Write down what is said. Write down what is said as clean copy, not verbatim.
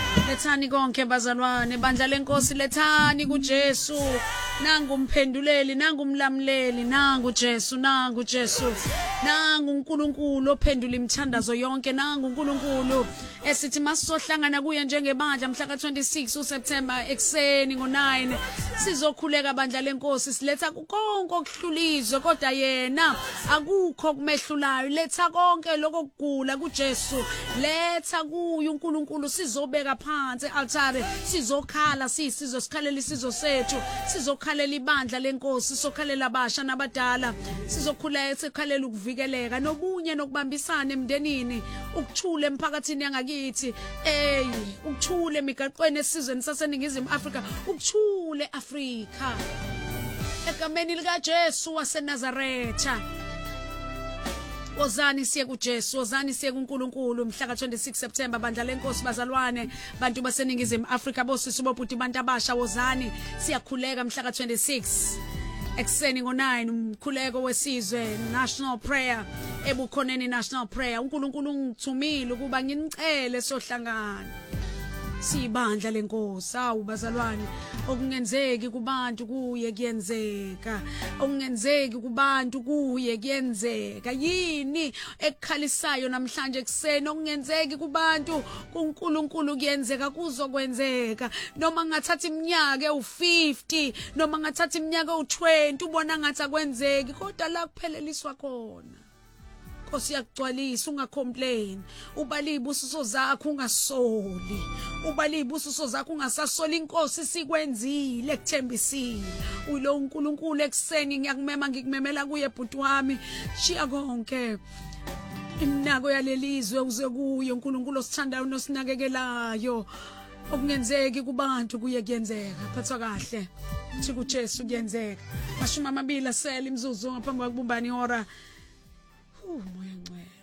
Lethani konke bazalwane bandla lenkosi lethani kuJesu nangu umphenduleli nangu umlamleli nangu Jesu nangu uNkulunkulu ophendula imithandazo yonke nangu uNkulunkulu esithi masizohlangana kuye njengebandla mhla ka26 uSeptember ekseni ngo9 sizokhuleka bandla lenkosi siletha konke okuhlulizwe kodwa yena akukho kumehlulayo letha konke lokugula kuJesu letha kuye uNkulunkulu sizobeka phansi altare sizokhala sizokhalela isizwe sethu sizokhalela ibandla lenkosi sokhalela abasha nabadala sikhalela ukuvikeleka nobunye nokubambisana emndenini ukuthula emphakathini yangakithi ukuthula emigaqweni esizweni saseningizimu Afrika ukuthule Afrika egameni lika Jesu waseNazaretha Wozani siye kuJesu wozani siye kuNkulunkulu mhla ka26 September bandla lenkosi bazalwane bantu baseningizimu Afrika bosisi bobhuti bantu abasha wozani siyakhuleka mhla ka26 ekseni ngo9 umkhuleko wesizwe national prayer ebukhoneni national prayer uNkulunkulu ungithumile ukuba nginicele sohlangana sibandla lenkosi awubazalwane okungenzeki kubantu kuye kuyenzeka okungenzeki kubantu kuye kuyenzeka yini ekukhalisayo namhlanje ekseni okungenzeki kubantu kuNkulunkulu kuyenzeka kuzokwenzeka noma ngathatha iminyaka u50 noma ngathatha iminyaka u20 ubona ngathi akwenzeki kodwa la kupheleliswa khona Nkosi yakugcwalisa ungacomplain ubali ibusiso zakho ungasoli ubali ibusiso zakho ungasasoli inkosi sikwenzile ekuthembisile ulo uNkulunkulu ekseni ngiyakumema ngikumemela kuye bhuti wami shiya konke iminako yalelizwe uze kuye uNkulunkulu osithandayo nosinakekelayo okungenzeki kubantu kuye kuyenzeka phathwa kahle thi kuJesu kuyenzeka 20 asele imizuzu ngaphambi kokubumbana ihora moya ngcwele